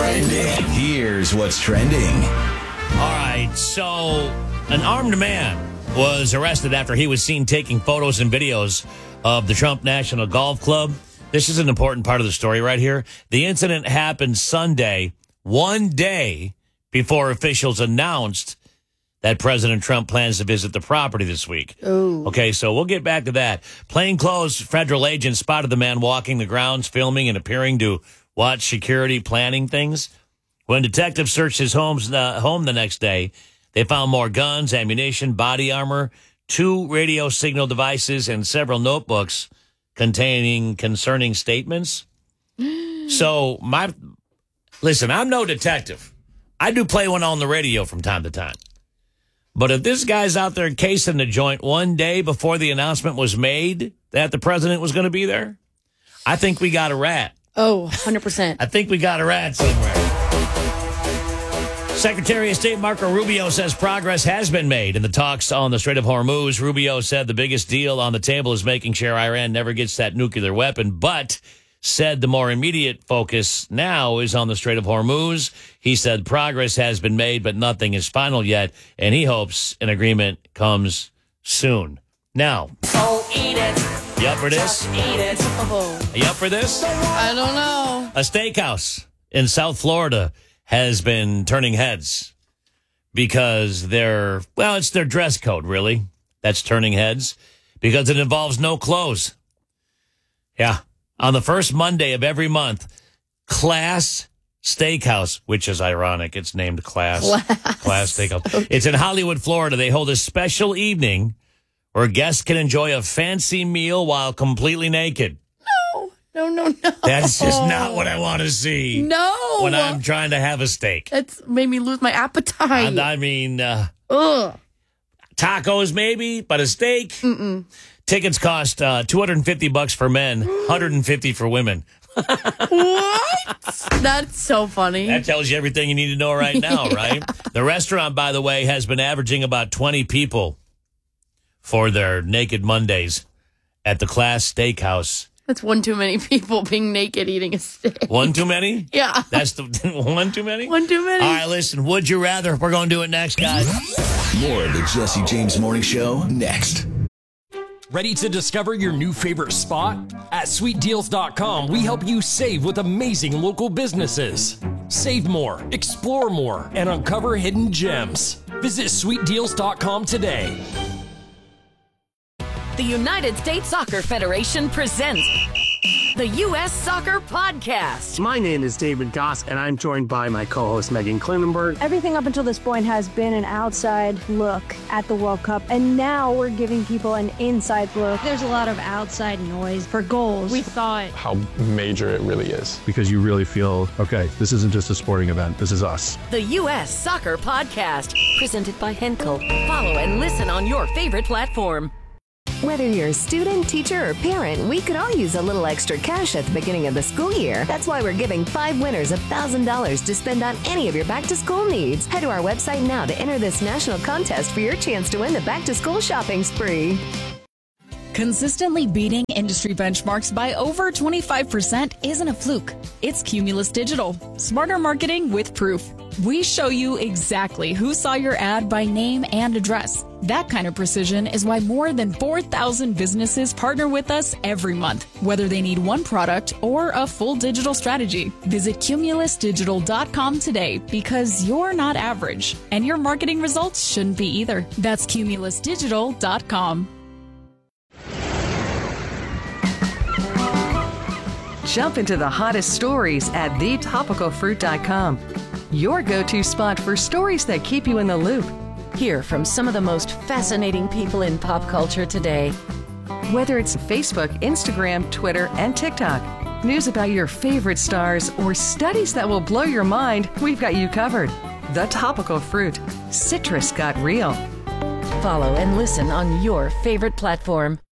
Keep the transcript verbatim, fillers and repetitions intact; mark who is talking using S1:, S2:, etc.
S1: Trending. Here's what's trending.
S2: All right, so an armed man was arrested after he was seen taking photos and videos of the Trump National Golf Club. This is an important part of the story right here. The incident happened Sunday, one day before officials announced that President Trump plans to visit the property this week.
S3: Ooh.
S2: Okay, so we'll get back to that. Plainclothes federal agents spotted the man walking the grounds, filming and appearing to watch security planning things. When detectives searched his home's, uh, home the next day, they found more guns, ammunition, body armor, two radio signal devices, and several notebooks containing concerning statements. So, my listen, I'm no detective. I do play one on the radio from time to time. But if this guy's out there casing the joint one day before the announcement was made that the president was going to be there, I think we got a rat.
S3: Oh, one hundred percent.
S2: I think we got a rat somewhere. Secretary of State Marco Rubio says progress has been made in the talks on the Strait of Hormuz. Rubio said the biggest deal on the table is making sure Iran never gets that nuclear weapon, but said the more immediate focus now is on the Strait of Hormuz. He said progress has been made, but nothing is final yet, and he hopes an agreement comes soon. Now,
S4: Oh, eat it.
S2: you up for this?
S4: Just eat it.
S3: Oh,
S2: You up for this?
S3: I don't know.
S2: A steakhouse in South Florida has been turning heads because they're, well, it's their dress code, really, that's turning heads, because it involves no clothes. Yeah. On the first Monday of every month, Class Steakhouse, which is ironic, it's named Class.
S3: Class,
S2: Class Steakhouse. It's in Hollywood, Florida. They hold a special evening where guests can enjoy a fancy meal while completely naked.
S3: No, no, no, no.
S2: That's just not what I want to see.
S3: No.
S2: When I'm trying to have a steak.
S3: That's made me lose my appetite.
S2: And I mean, uh,
S3: Ugh.
S2: tacos maybe, but a steak? Mm-mm. Tickets cost uh, two hundred fifty bucks for men, one hundred fifty for women.
S3: What? That's so funny.
S2: That tells you everything you need to know right now, yeah. Right? The restaurant, by the way, has been averaging about twenty people for their Naked Mondays at the Class Steakhouse.
S3: That's one too many people being naked eating a steak.
S2: One too many?
S3: Yeah.
S2: That's the one too many?
S3: One too many.
S2: All right, listen, would you rather? We're going to do it next, guys.
S1: More of the Jesse James Morning Show next.
S5: Ready to discover your new favorite spot? At sweet deals dot com, we help you save with amazing local businesses. Save more, explore more, and uncover hidden gems. Visit sweet deals dot com today.
S4: The United States Soccer Federation presents the U S Soccer Podcast.
S6: My name is David Goss, and I'm joined by my co-host Megan Klinenberg.
S7: Everything up until this point has been an outside look at the World Cup, and now we're giving people an inside look. There's a lot of outside noise for goals. We thought
S8: how major it really is.
S9: Because you really feel, okay, this isn't just a sporting event, this is us.
S4: The U S Soccer Podcast, presented by Henkel. Follow and listen on your favorite platform.
S10: Whether you're a student, teacher, or parent, we could all use a little extra cash at the beginning of the school year. That's why we're giving five winners one thousand dollars to spend on any of your back-to-school needs. Head to our website now to enter this national contest for your chance to win the back-to-school shopping spree.
S11: Consistently beating industry benchmarks by over twenty-five percent isn't a fluke. It's Cumulus Digital. Smarter marketing with proof. We show you exactly who saw your ad by name and address. That kind of precision is why more than four thousand businesses partner with us every month, whether they need one product or a full digital strategy. Visit cumulus digital dot com today because you're not average, and your marketing results shouldn't be either. That's cumulus digital dot com.
S12: Jump into the hottest stories at the topical fruit dot com. Your go-to spot for stories that keep you in the loop.
S4: Hear from some of the most fascinating people in pop culture today.
S12: Whether it's Facebook, Instagram, Twitter, and TikTok, news about your favorite stars, or studies that will blow your mind, we've got you covered. The Topical Fruit. Citrus got real.
S4: Follow and listen on your favorite platform.